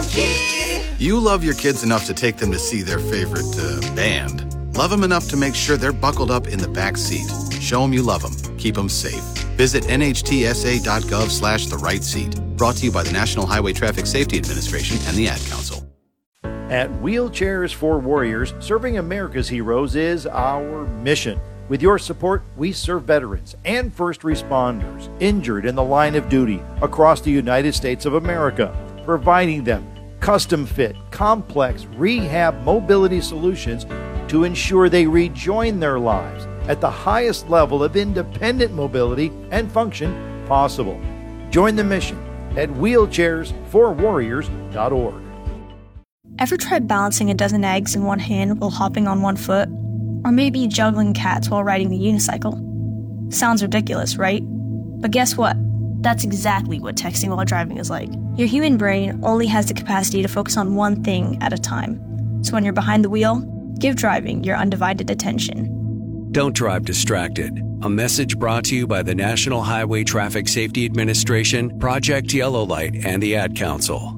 You love your kids enough to take them to see their favorite band. Love them enough to make sure they're buckled up in the back seat. Show them you love them. Keep them safe. Visit nhtsa.gov/the right seat. Brought to you by the National Highway Traffic Safety Administration and the Ad Council. At Wheelchairs for Warriors, serving America's heroes is our mission. With your support, we serve veterans and first responders injured in the line of duty across the United States of America, providing them custom-fit, complex rehab mobility solutions to ensure they rejoin their lives at the highest level of independent mobility and function possible. Join the mission at wheelchairsforwarriors.org. Ever tried balancing a dozen eggs in one hand while hopping on one foot? Or maybe juggling cats while riding the unicycle? Sounds ridiculous, right? But guess what? That's exactly what texting while driving is like. Your human brain only has the capacity to focus on one thing at a time. So when you're behind the wheel, give driving your undivided attention. Don't drive distracted. A message brought to you by the National Highway Traffic Safety Administration, Project Yellow Light, and the Ad Council.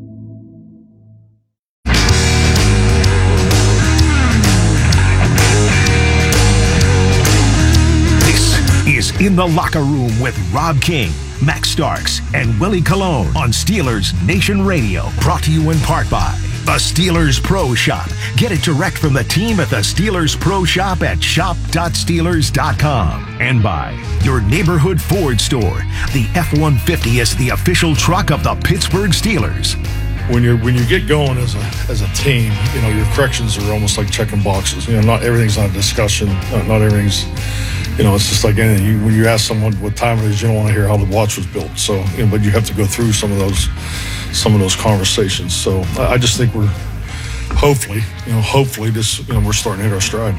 Is In the Locker Room with Rob King, Max Starks, and Willie Colon on Steelers Nation Radio. Brought to you in part by the Steelers Pro Shop. Get it direct from the team at the Steelers Pro Shop at shop.steelers.com. And by your neighborhood Ford store. The F-150 is the official truck of the Pittsburgh Steelers. When you get going as a team, your corrections are almost like checking boxes. Not everything's not a discussion. Not everything's, it's just like anything. When you ask someone what time it is, you don't want to hear how the watch was built. So, but you have to go through some of those conversations. So I just think we're hopefully this, we're starting to hit our stride.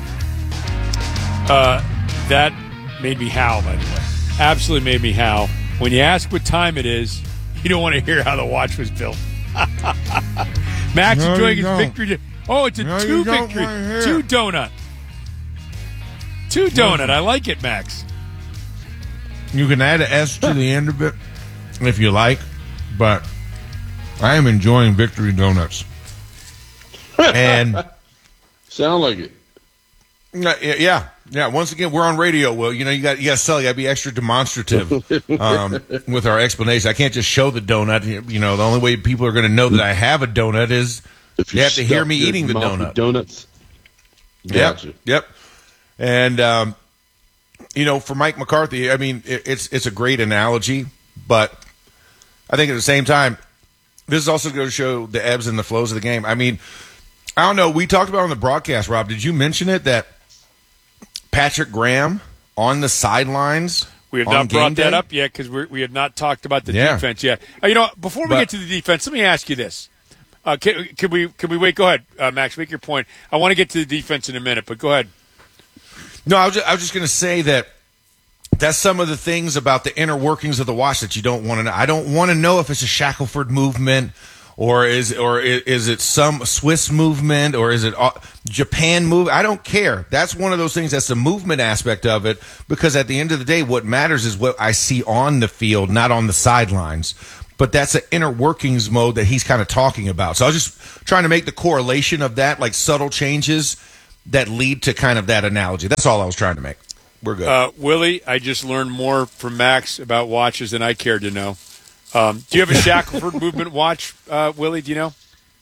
That made me howl, by the way. Absolutely made me howl. When you ask what time it is, you don't want to hear how the watch was built. Max enjoying his victory. Oh, it's a two victory. Two donut. I like it, Max. You can add an S to the end of it if you like, but I am enjoying victory donuts. And sound like it. Yeah. Once again, we're on radio. Well, you got to sell. You got to be extra demonstrative with our explanation. I can't just show the donut. The only way people are going to know that I have a donut is if you have to hear me eating the donut. Donuts. Gotcha. Yep. And for Mike McCarthy, I mean, it's a great analogy, but I think at the same time, this is also going to show the ebbs and the flows of the game. I mean, I don't know. We talked about it on the broadcast, Rob. Did you mention it that Patrick Graham on the sidelines? We have not brought that up yet because we have not talked about the defense yet. Before we get to the defense, let me ask you this. Can we wait? Go ahead, Max. Make your point. I want to get to the defense in a minute, but go ahead. No, I was just going to say that's some of the things about the inner workings of the watch that you don't want to know. I don't want to know if it's a Shackelford movement or is it some Swiss movement or is it Japan move? I don't care. That's one of those things. That's the movement aspect of it, because at the end of the day, what matters is what I see on the field, not on the sidelines. But that's the inner workings mode that he's kind of talking about. So I was just trying to make the correlation of that, like subtle changes that lead to kind of that analogy. That's all I was trying to make. We're good. Willie, I just learned more from Max about watches than I cared to know. Do you have a Shackelford movement watch, Willie? Do you know?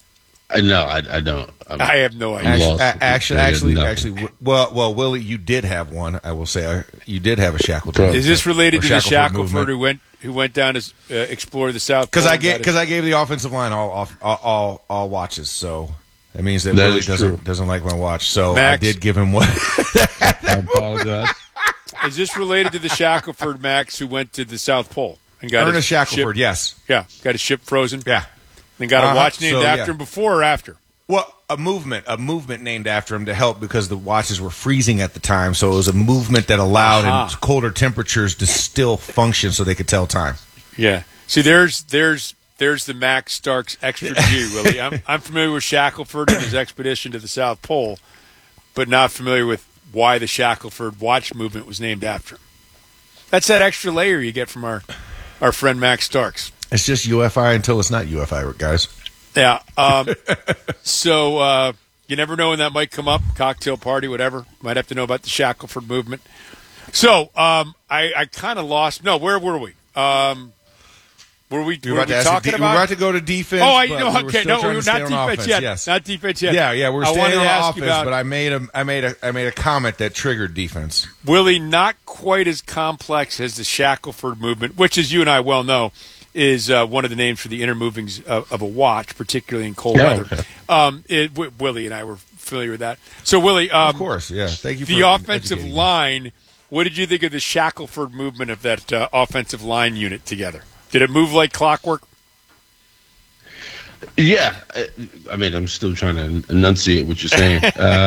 No, I don't. I have no idea. Actually, well, Willie, you did have one. I will say you did have a Shackleton. Is this related to the Shackelford who went down to explore the South Pole? Because I gave the offensive line all watches, so that means that Willie doesn't like my watch. So Max, I did give him one. I apologize. Is this related to the Shackelford, Max, who went to the South Pole and got Ernest Shackelford? Yes. Yeah, got his ship frozen. Yeah. And got a watch named after him before or after? Well, a movement named after him to help because the watches were freezing at the time. So it was a movement that allowed in colder temperatures to still function so they could tell time. Yeah. See, there's the Max Starks extra G, Willie. I'm familiar with Shackelford and his expedition to the South Pole, but not familiar with why the Shackelford watch movement was named after him. That's that extra layer you get from our friend Max Starks. It's just UFI until it's not UFI, guys. Yeah. So you never know when that might come up. Cocktail party, whatever. Might have to know about the Shackelford movement. So I kind of lost. No, where were we? Were we talking about? We're about to go to defense. Oh, I know. Okay, no, we were not defense yet. Yes. Not defense yet. Yeah. We're staying on offense, about, but I made a comment that triggered defense. Willie, not quite as complex as the Shackelford movement, which, as you and I well know, is one of the names for the inner movings of a watch, particularly in cold weather. Okay. Willie and I were familiar with that. So, Willie, of course, yeah. Thank you. The offensive line. What did you think of the Shackelford movement of that offensive line unit together? Did it move like clockwork? Yeah. I mean, I'm still trying to enunciate what you're saying.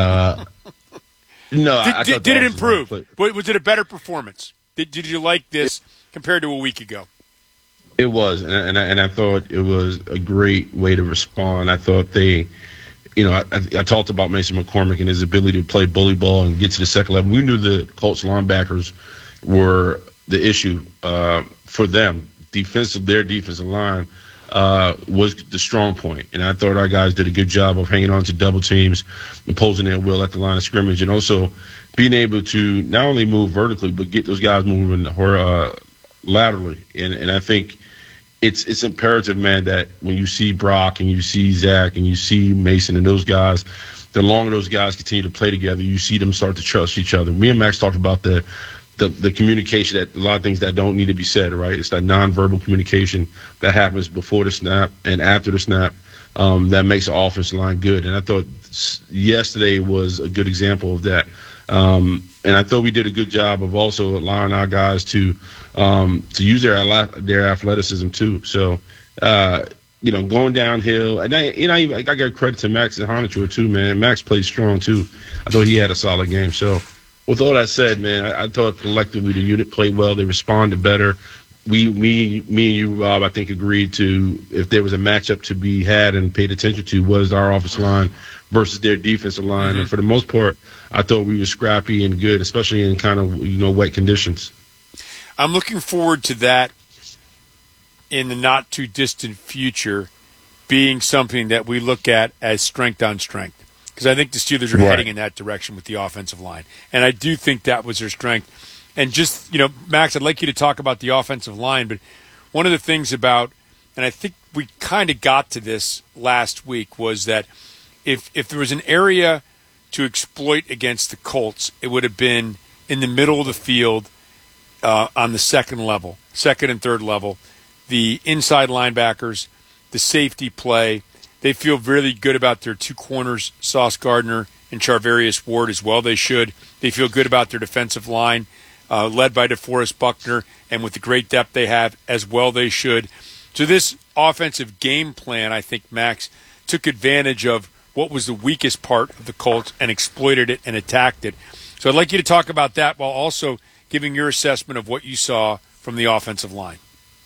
No, did it improve? Was it a better performance? Did you like this compared to a week ago? It was, and I thought it was a great way to respond. I thought they, I talked about Mason McCormick and his ability to play bully ball and get to the second level. We knew the Colts linebackers were the issue for them. Their defensive line was the strong point, and I thought our guys did a good job of hanging on to double teams, imposing their will at the line of scrimmage, and also being able to not only move vertically but get those guys moving laterally. And I think it's imperative, man, that when you see Brock and you see Zach and you see Mason and those guys, the longer those guys continue to play together, you see them start to trust each other. Me and Max talked about the communication, that a lot of things that don't need to be said, right? It's that nonverbal communication that happens before the snap and after the snap that makes the offensive line good. And I thought yesterday was a good example of that. And I thought we did a good job of also allowing our guys to use their athleticism too. So, going downhill, and I got credit to Max and Honichua too, man. Max played strong too. I thought he had a solid game. So, with all that said, man, I thought collectively the unit played well. They responded better. Me and you, Rob, I think agreed to, if there was a matchup to be had and paid attention to, was our offensive line versus their defensive line. Mm-hmm. And for the most part, I thought we were scrappy and good, especially in kind of wet conditions. I'm looking forward to that in the not too distant future being something that we look at as strength on strength. Because I think the Steelers are heading in that direction with the offensive line. And I do think that was their strength. And just, Max, I'd like you to talk about the offensive line. But one of the things about, and I think we kind of got to this last week, was that if there was an area to exploit against the Colts, it would have been in the middle of the field on the second and third level. The inside linebackers, the safety play. They feel really good about their two corners, Sauce Gardner and Charvarius Ward, as well they should. They feel good about their defensive line, led by DeForest Buckner, and with the great depth they have, as well they should. So this offensive game plan, I think, Max, took advantage of what was the weakest part of the Colts and exploited it and attacked it. So I'd like you to talk about that while also giving your assessment of what you saw from the offensive line.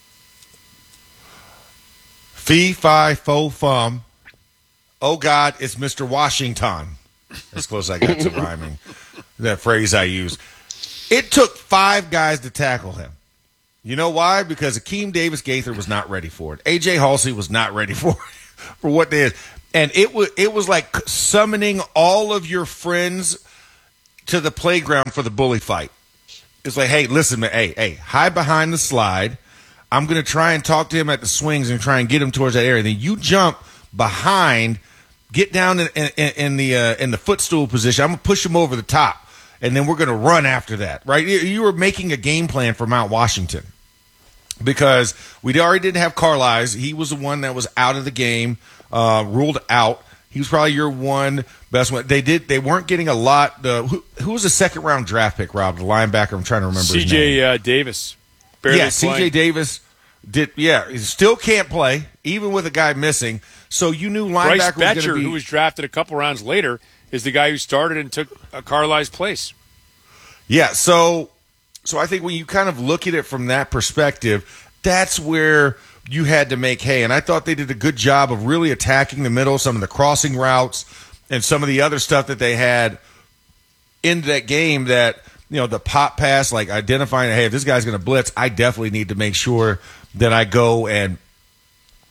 Fee, fi, fo, fum. Oh, God, it's Mr. Washington. As close as I got to rhyming that phrase I use. It took 5 guys to tackle him. You know why? Because Akeem Davis-Gaither was not ready for it. A.J. Halsey was not ready for what they is. And it was like summoning all of your friends to the playground for the bully fight. It's like, hey, listen, man, hey, hide behind the slide. I'm going to try and talk to him at the swings and try and get him towards that area. Then you jump behind, get down in the footstool position. I'm going to push him over the top, and then we're going to run after that, right? You were making a game plan for Mount Washington because we already didn't have Carlisle. He was the one that was out of the game, ruled out. He was probably your one best one. They weren't getting a lot. Who was the second-round draft pick, Rob, the linebacker? I'm trying to remember his name. C.J. Davis. Barely C.J. Davis he still can't play, even with a guy missing. So you knew linebacker Bryce Betcher, was going to be... who was drafted a couple rounds later, is the guy who started and took Carlisle's place. Yeah, so I think when you kind of look at it from that perspective, that's where you had to make hay. And I thought they did a good job of really attacking the middle, some of the crossing routes, and some of the other stuff that they had in that game that, the pop pass, like identifying, hey, if this guy's going to blitz, I definitely need to make sure that I go and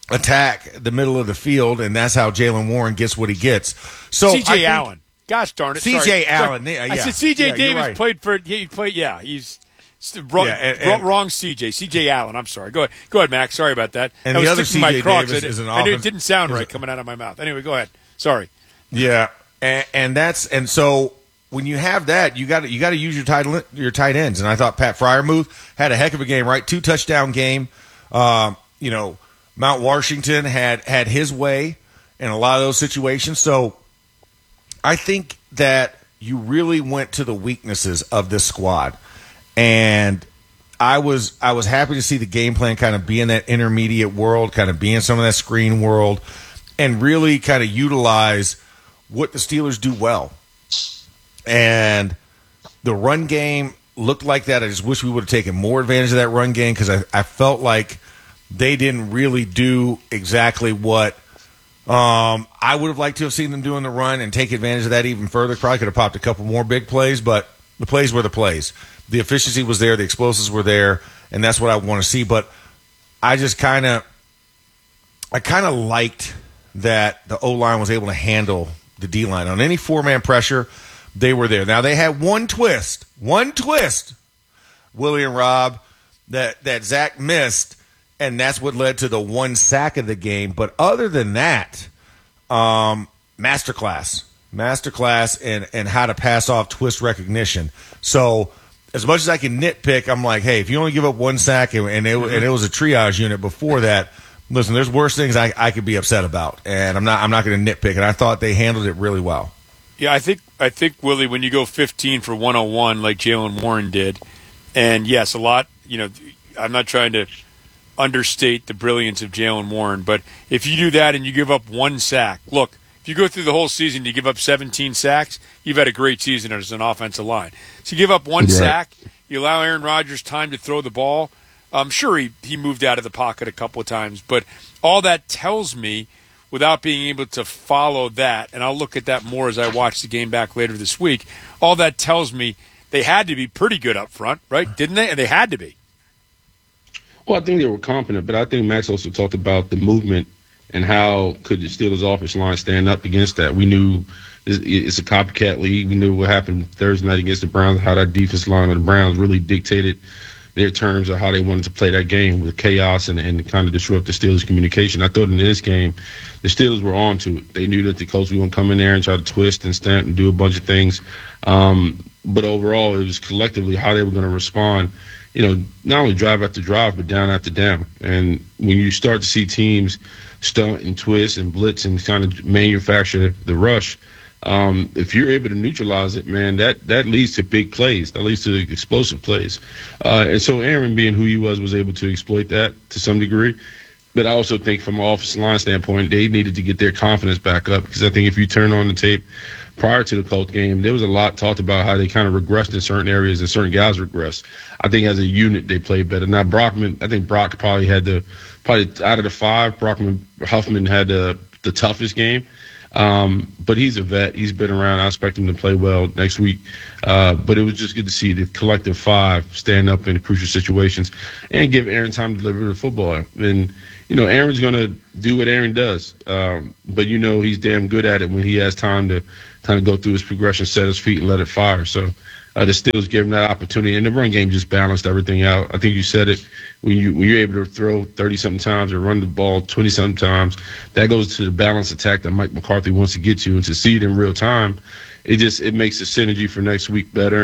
attack the middle of the field, and that's how Jaylen Warren gets what he gets. So C.J. Allen. Gosh darn it. C.J. Allen. Yeah. I said C.J. Davis right. played for – he's wrong C.J. C.J. Allen. I'm sorry. Go ahead, Max. Sorry about that. And I the was other C.J. Davis is an offense. It didn't sound right coming out of my mouth. Anyway, go ahead. Sorry. Yeah, and so when you have that, you got to use your tight ends. And I thought Pat Freiermuth had a heck of a game, right? 2-touchdown game. Mount Washington had his way in a lot of those situations. So I think that you really went to the weaknesses of this squad, and I was happy to see the game plan kind of be in that intermediate world, kind of be in some of that screen world, and really kind of utilize what the Steelers do well. And the run game looked like that. I just wish we would have taken more advantage of that run game, because I felt like they didn't really do exactly what I would have liked to have seen them do in the run, and take advantage of that even further. Probably could have popped a couple more big plays, but the plays were the plays. The efficiency was there. The explosives were there, and that's what I want to see. But I kind of liked that the O-line was able to handle the D-line. On any four-man pressure, they were there. Now, they had one twist, Willie and Rob, that Zach missed, and that's what led to the one sack of the game. But other than that, masterclass and how to pass off twist recognition. So as much as I can nitpick, I'm like, hey, if you only give up one sack and it was a triage unit before that, listen, there's worse things I could be upset about, and I'm not going to nitpick. And I thought they handled it really well. Yeah, I think Willie, when you go 15 for 101 like Jaylen Warren did, and yes, a lot. I'm not trying to understate the brilliance of Jaylen Warren, but if you do that and you give up one sack, look, if you go through the whole season, you give up 17 sacks, you've had a great season as an offensive line. So you give up one sack, you allow Aaron Rodgers time to throw the ball. I'm sure he moved out of the pocket a couple of times, but all that tells me, without being able to follow that, and I'll look at that more as I watch the game back later this week, all that tells me they had to be pretty good up front, right? Didn't they? And they had to be. Well, I think they were competent, but I think Max also talked about the movement and how could the Steelers' offensive line stand up against that. We knew it's a copycat league. We knew what happened Thursday night against the Browns, how that defensive line of the Browns really dictated their terms of how they wanted to play that game with chaos and kind of disrupt the Steelers' communication. I thought in this game, the Steelers were on to it. They knew that the coach was going to come in there and try to twist and stamp and do a bunch of things. But overall, it was collectively how they were going to respond, not only drive after drive, but down after down. And when you start to see teams stunt and twist and blitz and kind of manufacture the rush, if you're able to neutralize it, man, that leads to big plays. That leads to explosive plays. And so Aaron, being who he was able to exploit that to some degree. But I also think from an offensive line standpoint, they needed to get their confidence back up, because I think if you turn on the tape prior to the Colts game, there was a lot talked about how they kind of regressed in certain areas and certain guys regressed. I think as a unit, they played better. Now, Brock probably had out of the five, Huffman had the toughest game. But he's a vet. He's been around. I expect him to play well next week. But it was just good to see the collective five stand up in crucial situations and give Aaron time to deliver the football. And, Aaron's going to do what Aaron does. But he's damn good at it when he has time to kind of go through his progression, set his feet, and let it fire. So the Steelers gave him that opportunity. And the run game just balanced everything out. I think you said it. When you're able to throw 30-something times or run the ball 20-something times, that goes to the balanced attack that Mike McCarthy wants to get you. And to see it in real time, it makes the synergy for next week better.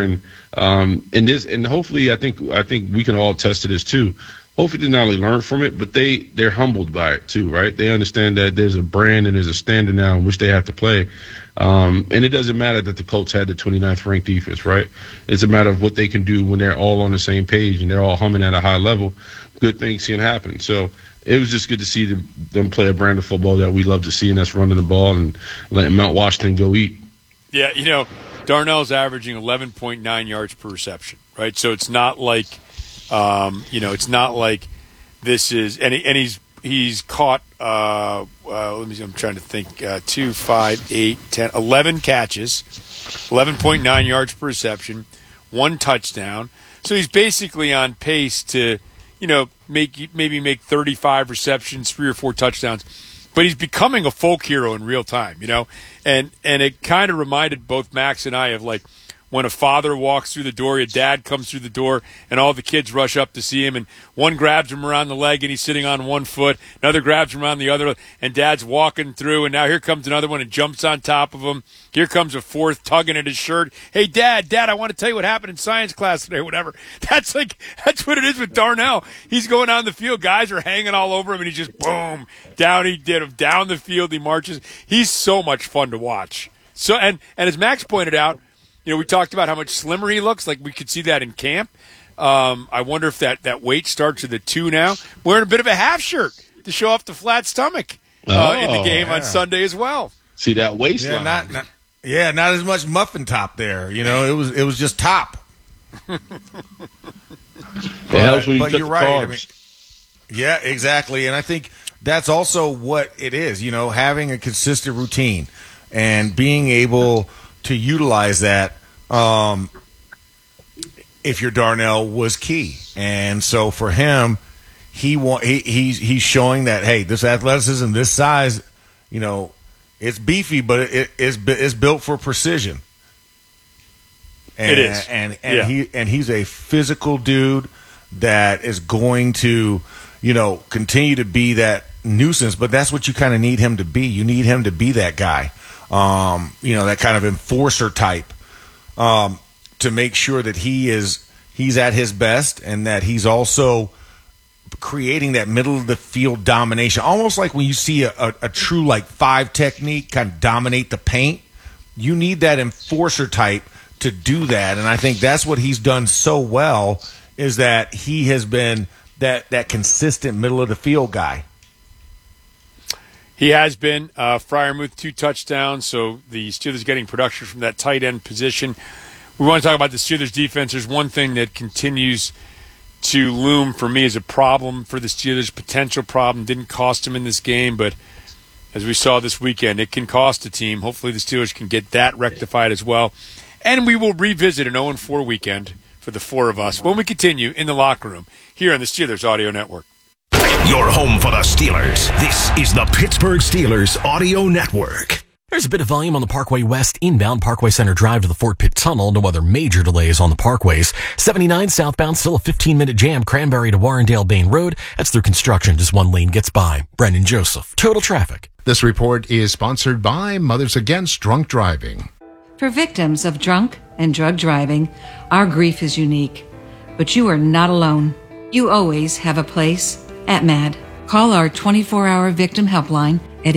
And hopefully, I think we can all test to this too. Hopefully, they not only learn from it, but they're humbled by it too, right? They understand that there's a brand and there's a standard now in which they have to play. And it doesn't matter that the Colts had the 29th ranked defense, right? It's a matter of what they can do when they're all on the same page and they're all humming at a high level. Good things can happen. So it was just good to see them play a brand of football that we love to see, and that's running the ball and letting Mount Washington go eat. Yeah, Darnell's averaging 11.9 yards per reception, right? So it's not like, it's not like this is, and he's caught. I'm trying to think. 2, 5, 8, 10, 11 catches, 11.9 yards per reception, 1 touchdown. So he's basically on pace to, maybe make 35 receptions, 3 or 4 touchdowns. But he's becoming a folk hero in real time, and it kind of reminded both Max and I of like when a father walks through the door, a dad comes through the door, and all the kids rush up to see him, and one grabs him around the leg, and he's sitting on one foot, another grabs him around the other, and dad's walking through, and now here comes another one and jumps on top of him. Here comes a fourth tugging at his shirt. Hey, Dad, I want to tell you what happened in science class today, whatever. That's what it is with Darnell. He's going on the field. Guys are hanging all over him, and he just, boom, down he did him. Down the field he marches. He's so much fun to watch. So, and as Max pointed out, we talked about how much slimmer he looks. Like we could see that in camp. I wonder if that weight starts with a 2 now. Wearing a bit of a half shirt to show off the flat stomach in the game on Sunday as well. See that waistline? Not as much muffin top there. It was just top. It helps when you but cut you're the right. carbs. Yeah, exactly. And I think that's also what it is. Having a consistent routine and being able to utilize that, if you're Darnell, was key. And so for him, he's showing that, hey, this athleticism, this size, it's beefy, but it's built for precision. And, it is, and he's a physical dude that is going to, continue to be that nuisance. But that's what you kind of need him to be. You need him to be that guy. That kind of enforcer type, to make sure that he's at his best and that he's also creating that middle of the field domination. Almost like when you see a true like 5 technique kind of dominate the paint, you need that enforcer type to do that. And I think that's what he's done so well, is that he has been that consistent middle of the field guy. He has been. Freiermuth 2 touchdowns, so the Steelers getting production from that tight end position. We want to talk about the Steelers defense. There's one thing that continues to loom for me as a problem for the Steelers, potential problem. Didn't cost them in this game, but as we saw this weekend, it can cost a team. Hopefully the Steelers can get that rectified as well. And we will revisit an 0-4 weekend for the 4 of us when we continue in the locker room here on the Steelers Audio Network. Your home for the Steelers. This is the Pittsburgh Steelers Audio Network. There's a bit of volume on the Parkway West inbound Parkway Center Drive to the Fort Pitt Tunnel. No other major delays on the parkways. 79 southbound, still a 15-minute jam. Cranberry to Warrendale Bain Road. That's through construction. Just one lane gets by. Brendan Joseph. Total traffic. This report is sponsored by Mothers Against Drunk Driving. For victims of drunk and drug driving, our grief is unique. But you are not alone. You always have a place at MAD. Call our 24-hour victim helpline at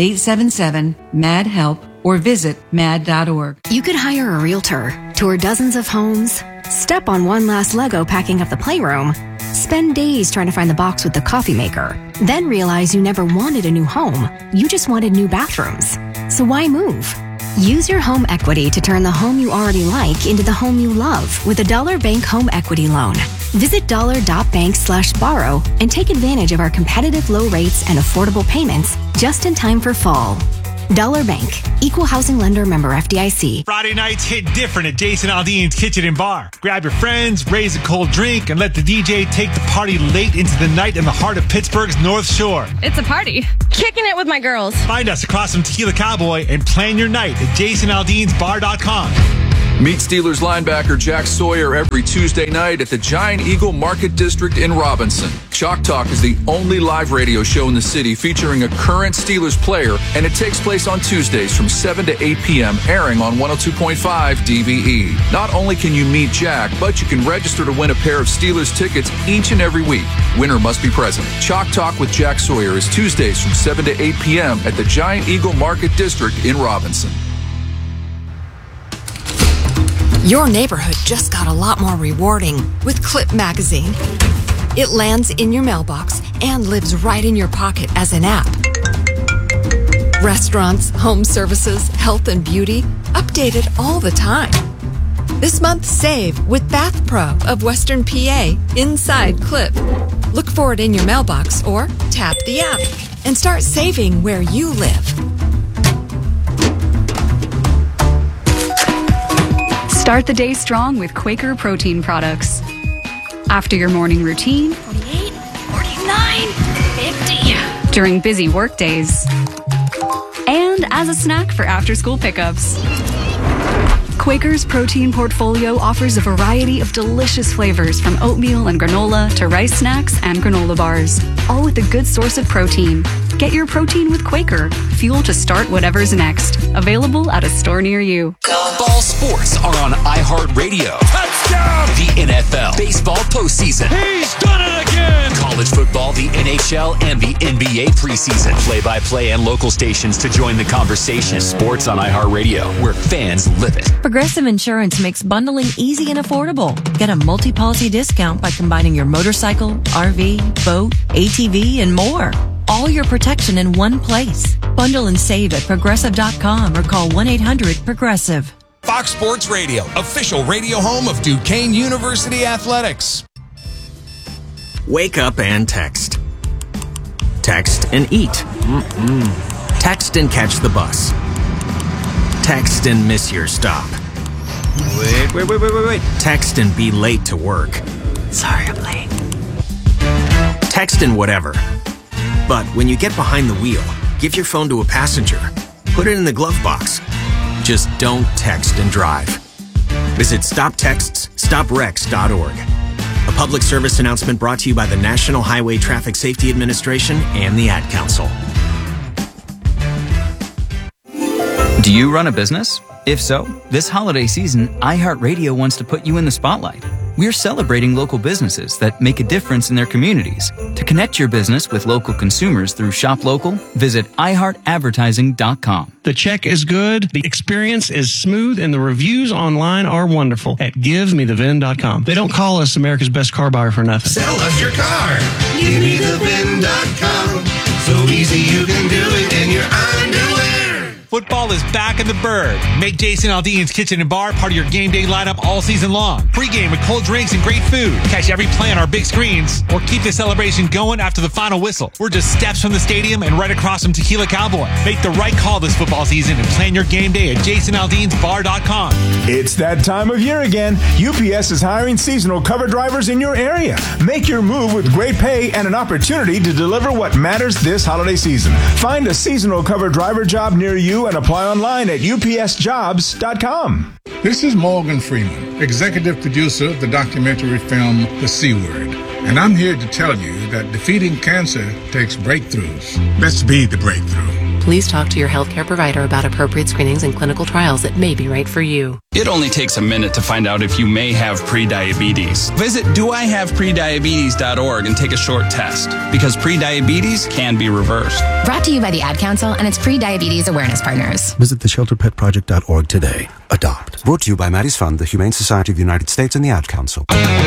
877-MAD-HELP or visit mad.org. You could hire a realtor, tour dozens of homes, step on one last Lego packing up the playroom, spend days trying to find the box with the coffee maker, then realize you never wanted a new home. You just wanted new bathrooms. So why move? Use your home equity to turn the home you already like into the home you love with a Dollar Bank Home Equity Loan. Visit dollar.bank/borrow and take advantage of our competitive low rates and affordable payments just in time for fall. Dollar Bank, Equal Housing Lender, member FDIC. Friday nights hit different at Jason Aldean's Kitchen and Bar. Grab your friends, raise a cold drink, and let the DJ take the party late into the night in the heart of Pittsburgh's North Shore. It's a party. Kicking it with my girls. Find us across from Tequila Cowboy and plan your night at jasonaldeansbar.com. Meet Steelers linebacker Jack Sawyer every Tuesday night at the Giant Eagle Market District in Robinson. Chalk Talk is the only live radio show in the city featuring a current Steelers player, and it takes place on Tuesdays from 7 to 8 p.m., airing on 102.5 DVE. Not only can you meet Jack, but you can register to win a pair of Steelers tickets each and every week. Winner must be present. Chalk Talk with Jack Sawyer is Tuesdays from 7 to 8 p.m. at the Giant Eagle Market District in Robinson. Your neighborhood just got a lot more rewarding with Clip Magazine. It lands in your mailbox and lives right in your pocket as an app. Restaurants, home services, health and beauty, updated all the time. This month, save with Bath Pro of Western PA inside Clip. Look for it in your mailbox or tap the app and start saving where you live. Start the day strong with Quaker protein products. After your morning routine, $1.50 during busy work days. And as a snack for after-school pickups. Quaker's protein portfolio offers a variety of delicious flavors from oatmeal and granola to rice snacks and granola bars, all with a good source of protein. Get your protein with Quaker, fuel to start whatever's next. Available at a store near you. Ball sports are on iHeartRadio. Touchdown! The NFL, baseball postseason. He's done it again! College football, the NHL, and the NBA preseason. Play-by-play and local stations to join the conversation. Sports on iHeartRadio, where fans live it. Progressive Insurance makes bundling easy and affordable. Get a multi-policy discount by combining your motorcycle, RV, boat, ATV, and more. All your protection in one place. Bundle and save at Progressive.com or call 1-800-PROGRESSIVE. Fox Sports Radio, official radio home of Duquesne University Athletics. Wake up and text. Text and eat. Text and catch the bus. Text and miss your stop. Wait. Text and be late to work. Sorry, I'm late. Text and whatever. But when you get behind the wheel, give your phone to a passenger. Put it in the glove box. Just don't text and drive. Visit StopTextsStopWrecks.org. A public service announcement brought to you by the National Highway Traffic Safety Administration and the Ad Council. Do you run a business? If so, this holiday season, iHeartRadio wants to put you in the spotlight. We're celebrating local businesses that make a difference in their communities. To connect your business with local consumers through Shop Local, visit iHeartAdvertising.com. The check is good, the experience is smooth, and the reviews online are wonderful at GiveMeTheVin.com. They don't call us America's best car buyer for nothing. Sell us your car. GiveMeTheVin.com. So easy you can do it in your underwear. Football is back in the Bird. Make Jason Aldean's Kitchen and Bar part of your game day lineup all season long. Pre-game with cold drinks and great food. Catch every play on our big screens or keep the celebration going after the final whistle. We're just steps from the stadium and right across from Tequila Cowboy. Make the right call this football season and plan your game day at JasonAldeansBar.com. It's that time of year again. UPS is hiring seasonal cover drivers in your area. Make your move with great pay and an opportunity to deliver what matters this holiday season. Find a seasonal cover driver job near you and apply online at upsjobs.com. This is Morgan Freeman, executive producer of the documentary film The C Word. And I'm here to tell you that defeating cancer takes breakthroughs. Let's be the breakthrough. Please talk to your healthcare provider about appropriate screenings and clinical trials that may be right for you. It only takes a minute to find out if you may have prediabetes. Visit doihaveprediabetes.org and take a short test, because prediabetes can be reversed. Brought to you by the Ad Council and its pre-diabetes awareness partners. Visit theshelterpetproject.org today. Adopt. Brought to you by Maddie's Fund, the Humane Society of the United States, and the Ad Council.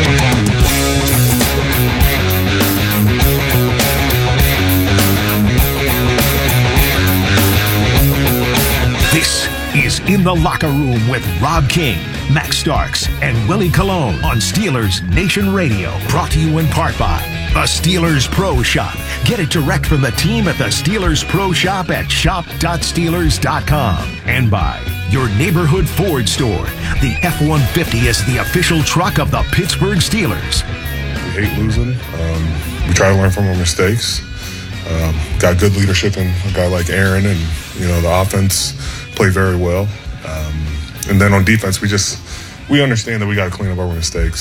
This is In the Locker Room with Rob King, Max Starks, and Willie Colon on Steelers Nation Radio. Brought to you in part by the Steelers Pro Shop. Get it direct from the team at the Steelers Pro Shop at shop.steelers.com. And by your neighborhood Ford store. The F-150 is the official truck of the Pittsburgh Steelers. We hate losing. We try to learn from our mistakes. Got good leadership in a guy like Aaron, and the offense played very well. And then on defense, we understand that we got to clean up our mistakes.